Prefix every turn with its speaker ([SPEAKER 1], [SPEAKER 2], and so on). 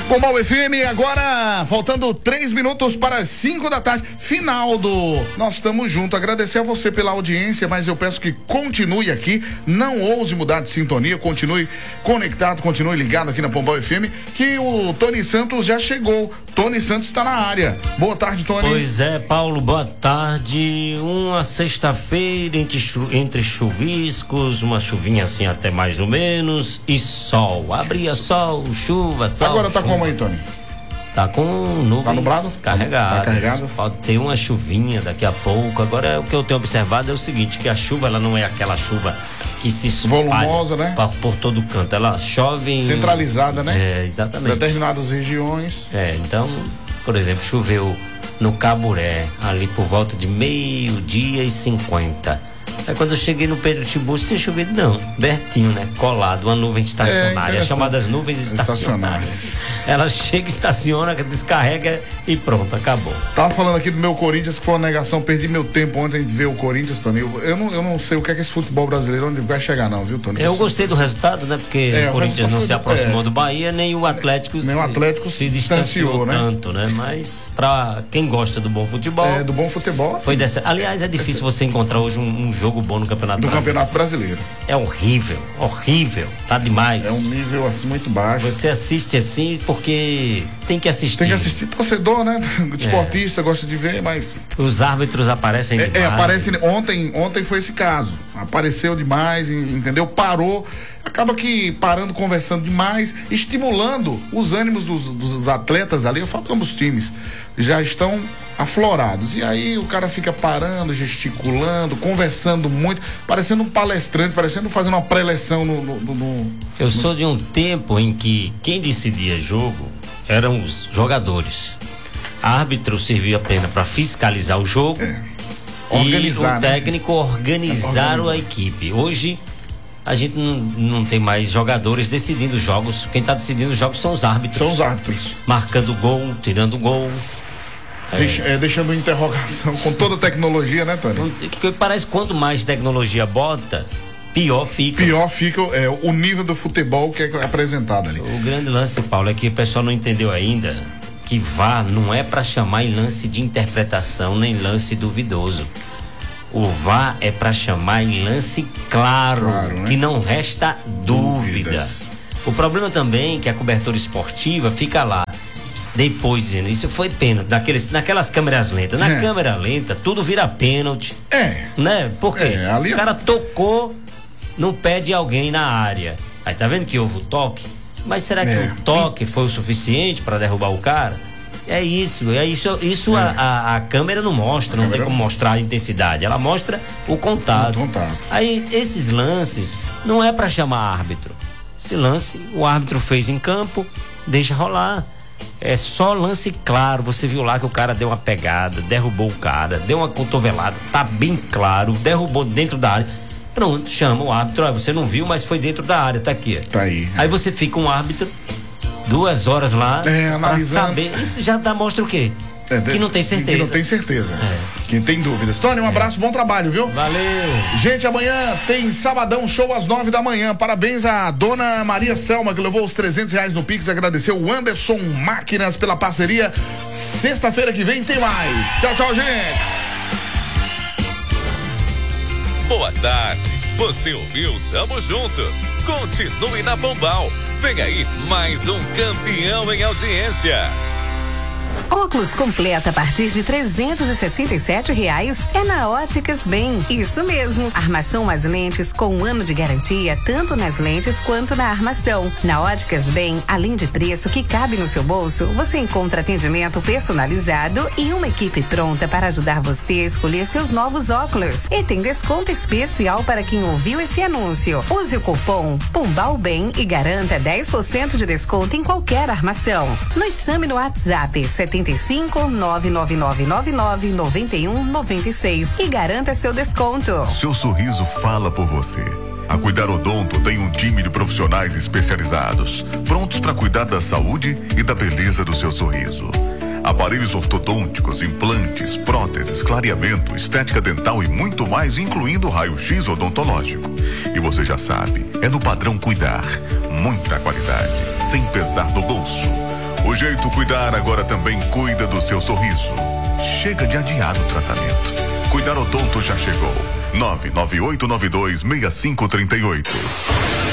[SPEAKER 1] Pombal FM, agora faltando 3 minutos para as 5 da tarde, final do Nós Estamos Juntos. Agradecer a você pela audiência, mas eu peço que continue aqui, não ouse mudar de sintonia, continue conectado, continue ligado aqui na Pombal FM, que o Tony Santos já chegou. Tony Santos está na área. Boa tarde, Tony.
[SPEAKER 2] Pois é, Paulo, boa tarde. Uma sexta-feira entre chuviscos, uma chuvinha assim até mais ou menos, e sol. Abria sol, chuva, sol.
[SPEAKER 1] Agora tá
[SPEAKER 2] chuva.
[SPEAKER 1] como aí, Tony?
[SPEAKER 2] Tá com nuvens carregadas.
[SPEAKER 1] Tá carregado?
[SPEAKER 2] Pode ter uma chuvinha daqui a pouco. Agora, o que eu tenho observado é o seguinte, que a chuva, ela não é aquela chuva que se espalha
[SPEAKER 1] volumosa, né?
[SPEAKER 2] Por todo canto. Ela chove
[SPEAKER 1] centralizada, né?
[SPEAKER 2] É, exatamente.
[SPEAKER 1] Determinadas regiões.
[SPEAKER 2] Então, por exemplo, choveu no Caburé, ali por volta de 12:50. Aí quando eu cheguei no Pedro Tiburcio, tinha chovido, não, Bertinho, né? Colado, uma nuvem estacionária, chamadas nuvens estacionárias. Ela chega, estaciona, descarrega e pronto, acabou.
[SPEAKER 1] Tava falando aqui do meu Corinthians, que foi uma negação, perdi meu tempo ontem de ver o Corinthians, Tony. Eu não sei o que é que esse futebol brasileiro onde vai chegar não, viu, Tony?
[SPEAKER 2] Eu gostei do resultado, né? Porque o Corinthians não se aproximou do Bahia, nem o Atlético se distanciou, né? Tanto, né? Mas pra quem gosta do bom futebol...
[SPEAKER 1] do bom futebol.
[SPEAKER 2] Foi dessa... Aliás, é difícil você encontrar hoje um jogo bom no Campeonato Brasileiro.
[SPEAKER 1] Campeonato Brasileiro.
[SPEAKER 2] É horrível, tá demais.
[SPEAKER 1] É um nível assim muito baixo.
[SPEAKER 2] Você assiste assim porque tem que assistir.
[SPEAKER 1] Tem que assistir, torcedor, né? Esportista, gosta de ver, mas...
[SPEAKER 2] Os árbitros aparecem demais.
[SPEAKER 1] Aparecem, ontem foi esse caso. Apareceu demais, entendeu? Parou. Acaba que parando, conversando demais, estimulando os ânimos dos atletas ali. Eu falo ambos os times já estão aflorados. E aí o cara fica parando, gesticulando, conversando muito, parecendo um palestrante, parecendo fazendo uma pré-eleção
[SPEAKER 2] Eu sou de um tempo em que quem decidia jogo eram os jogadores. Árbitro servia apenas para fiscalizar o jogo
[SPEAKER 1] organizar,
[SPEAKER 2] e o técnico organizar a equipe. Hoje a gente não tem mais jogadores decidindo jogos. Quem está decidindo os jogos são os árbitros.
[SPEAKER 1] São os árbitros.
[SPEAKER 2] Marcando gol, tirando gol.
[SPEAKER 1] Deixando interrogação com toda a tecnologia, né, Tony?
[SPEAKER 2] Porque parece que quanto mais tecnologia bota, pior fica.
[SPEAKER 1] Pior fica o nível do futebol que é apresentado ali.
[SPEAKER 2] O grande lance, Paulo, é que o pessoal não entendeu ainda que VAR não é para chamar em lance de interpretação nem lance duvidoso. O VAR é para chamar em lance claro, né? Que não resta dúvidas. O problema também é que a cobertura esportiva fica lá depois dizendo, isso foi pênalti, naquelas câmeras lentas. Na câmera lenta, tudo vira pênalti. Né? Porque o cara tocou no pé de alguém na área. Aí tá vendo que houve o toque? Mas será que o toque foi o suficiente para derrubar o cara? É isso. A câmera não mostra, não tem como mostrar a intensidade. Ela mostra o contato. Aí esses lances não é para chamar árbitro. Esse lance o árbitro fez em campo, deixa rolar. É só lance claro. Você viu lá que o cara deu uma pegada, derrubou o cara, deu uma cotovelada, tá bem claro, derrubou dentro da área. Pronto, chama o árbitro. Você não viu, mas foi dentro da área, tá aqui.
[SPEAKER 1] Tá aí.
[SPEAKER 2] Aí você fica um árbitro 2 horas lá pra saber. Isso já mostra o quê? Que não tem certeza.
[SPEAKER 1] Que não tem certeza. Quem tem dúvidas. Tony, um abraço, bom trabalho, viu?
[SPEAKER 2] Valeu.
[SPEAKER 1] Gente, amanhã tem Sabadão Show às 9 da manhã. Parabéns à dona Maria Selma, que levou os R$300 no Pix. Agradecer o Anderson Máquinas pela parceria. Sexta-feira que vem tem mais. Tchau, tchau, gente.
[SPEAKER 3] Boa tarde. Você ouviu? Tamo junto. Continue na Pombal. Vem aí mais um campeão em audiência.
[SPEAKER 4] Óculos completo a partir de R$367 é na Óticas Bem. Isso mesmo. Armação mais lentes com 1 ano de garantia, tanto nas lentes quanto na armação. Na Óticas Bem, além de preço que cabe no seu bolso, você encontra atendimento personalizado e uma equipe pronta para ajudar você a escolher seus novos óculos. E tem desconto especial para quem ouviu esse anúncio. Use o cupom Pombal Bem e garanta 10% de desconto em qualquer armação. Nos chame no WhatsApp 75 99999 9196 e garanta seu desconto.
[SPEAKER 5] Seu sorriso fala por você. A Cuidar Odonto tem um time de profissionais especializados, prontos para cuidar da saúde e da beleza do seu sorriso. Aparelhos ortodônticos, implantes, próteses, clareamento, estética dental e muito mais, incluindo raio-x odontológico. E você já sabe, é no padrão Cuidar. Muita qualidade, sem pesar no bolso. O Jeito Cuidar agora também cuida do seu sorriso. Chega de adiar o tratamento. Cuidar Odonto já chegou. 998926538.